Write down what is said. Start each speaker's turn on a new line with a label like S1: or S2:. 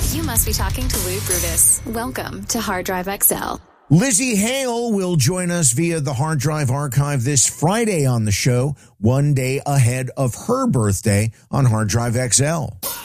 S1: You must be talking to Lou Brutus. Welcome to Hard Drive XL.
S2: Lizzie Hale will join us via the Hard Drive Archive this Friday on the show, one day ahead of her birthday on Hard Drive XL.